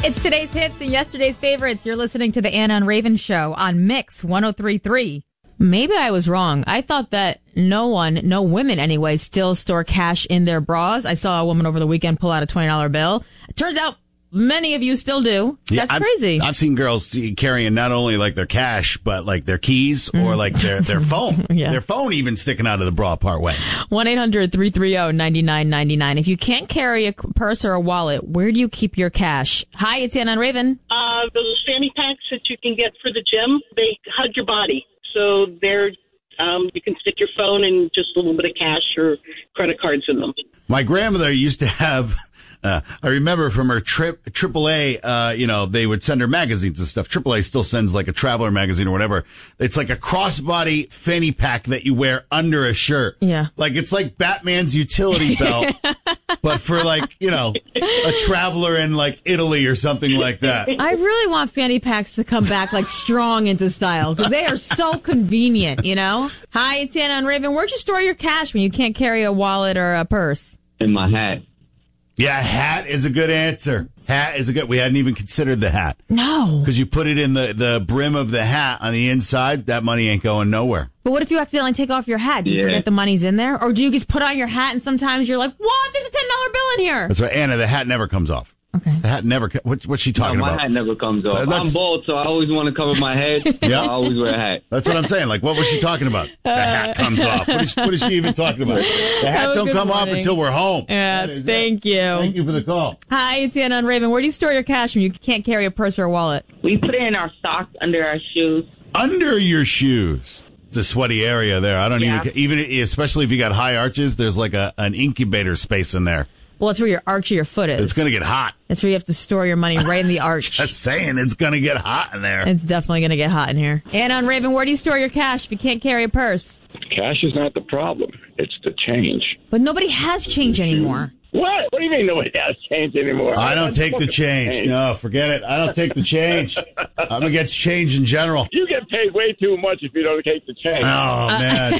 It's today's hits and yesterday's favorites. You're listening to the Anna and Raven Show on Mix 103.3. Maybe I was wrong. I thought that no women anyway, still store cash in their bras. I saw a woman over the weekend pull out a $20 bill. It turns out many of you still do. That's crazy. I've seen girls carrying not only like their cash, but like their keys or like their phone. Yeah. Their phone even sticking out of the bra part way. 1-800-330-9999. If you can't carry a purse or a wallet, where do you keep your cash? Hi, it's Anna and Raven. Those fanny packs that you can get for the gym, they hug your body. So they're you can stick your phone and just a little bit of cash or credit cards in them. My grandmother used to have... I remember from her trip, AAA, they would send her magazines and stuff. AAA still sends like a traveler magazine or whatever. It's like a crossbody fanny pack that you wear under a shirt. Yeah. Like it's like Batman's utility belt, but for like, a traveler in like Italy or something like that. I really want fanny packs to come back like strong into style because they are so convenient, Hi, it's Anna and Raven. Where'd you store your cash when you can't carry a wallet or a purse? In my hat. Yeah, hat is a good answer. We hadn't even considered the hat. No. Because you put it in the brim of the hat on the inside, that money ain't going nowhere. But what if you accidentally take off your hat? Do you forget the money's in there? Or do you just put on your hat and sometimes you're like, what? There's a $10 bill in here. That's right. Anna, the hat never comes off. Okay. The hat never... What's she talking about? My hat never comes off. I'm bald, so I always want to cover my head. Yeah. I always wear a hat. That's what I'm saying. Like, what was she talking about? The hat comes off. What is she even talking about? The hat don't come off until we're home. Yeah, thank you. Thank you for the call. Hi, it's Anna and Raven. Where do you store your cash when you can't carry a purse or a wallet? We put it in our socks under our shoes. Under your shoes. It's a sweaty area there. I don't even, especially if you got high arches, there's like an incubator space in there. Well, it's where your arch of your foot is. It's going to get hot. That's where you have to store your money, right in the arch. Just saying, it's going to get hot in there. It's definitely going to get hot in here. Anna and Raven, where do you store your cash if you can't carry a purse? Cash is not the problem. It's the change. But nobody has change anymore. What? What do you mean nobody has change anymore? I don't take the change. No, forget it. I don't take the change. I'm against change in general. You get paid way too much if you don't take the change. Oh, man.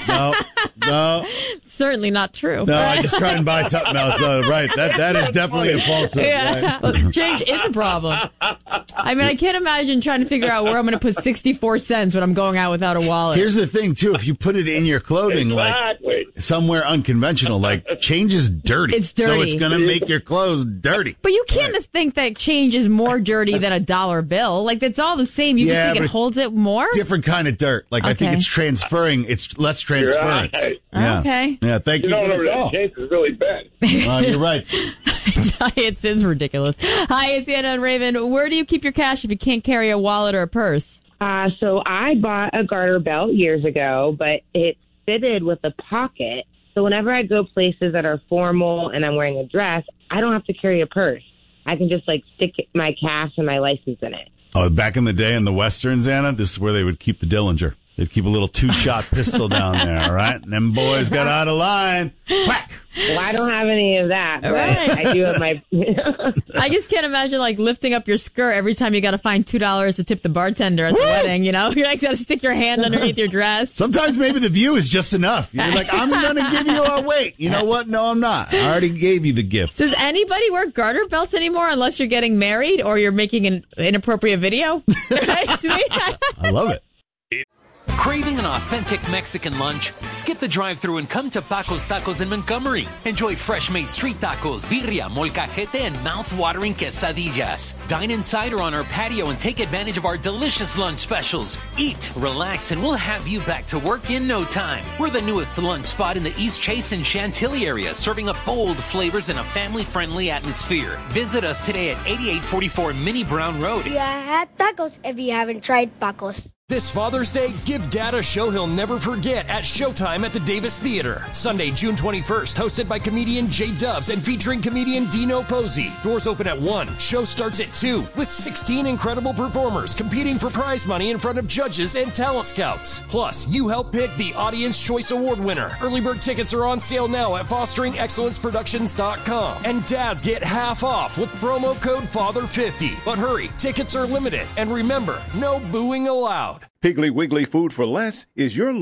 No. Certainly not true. No, I just try and buy something else. Right. That is definitely a falsehood. Yeah. Right? Well, change is a problem. I mean, I can't imagine trying to figure out where I'm going to put 64 cents when I'm going out without a wallet. Here's the thing, too. If you put it in your clothing, Exactly. like somewhere unconventional, like change is dirty. It's dirty. So it's going to make your clothes dirty. But you can't think that change is more dirty than a $1 bill. Like, it's all the same. You just think it holds it more? Different kind of dirt. Like, I think it's transferring. It's less transference. Right. Yeah. Okay. Yeah, thank you. You don't know that change is really bad. You're right. It's ridiculous. Hi, it's Anna and Raven. Where do you keep your cash if you can't carry a wallet or a purse? So I bought a garter belt years ago, but it fitted with a pocket. So whenever I go places that are formal and I'm wearing a dress, I don't have to carry a purse. I can just stick my cash and my license in it. Oh, back in the day in the Westerns, Anna, this is where they would keep the Dillinger. They'd keep a little 2-shot pistol down there, all right? And them boys got out of line. Whack! Well, I don't have any of that, but Right. I do have my... I just can't imagine, lifting up your skirt every time you got to find $2 to tip the bartender at the wedding, You're got to stick your hand underneath your dress. Sometimes maybe the view is just enough. You're like, I'm going to give you a wait. You know what? No, I'm not. I already gave you the gift. Does anybody wear garter belts anymore unless you're getting married or you're making an inappropriate video? Right? I love it. Craving an authentic Mexican lunch? Skip the drive-thru and come to Paco's Tacos in Montgomery. Enjoy fresh-made street tacos, birria, molcajete, and mouth-watering quesadillas. Dine inside or on our patio and take advantage of our delicious lunch specials. Eat, relax, and we'll have you back to work in no time. We're the newest lunch spot in the East Chase and Chantilly area, serving up bold flavors in a family-friendly atmosphere. Visit us today at 8844 Minnie Brown Road. You had tacos if you haven't tried Pacos. This Father's Day, give Dad a show he'll never forget at Showtime at the Davis Theater. Sunday, June 21st, hosted by comedian Jay Dubs and featuring comedian Dino Posey. Doors open at 1. Show starts at 2, with 16 incredible performers competing for prize money in front of judges and talent scouts. Plus, you help pick the Audience Choice Award winner. Early bird tickets are on sale now at FosteringExcellenceProductions.com. And dads get half off with promo code FATHER50. But hurry, tickets are limited. And remember, no booing allowed. Piggly Wiggly Food for Less is your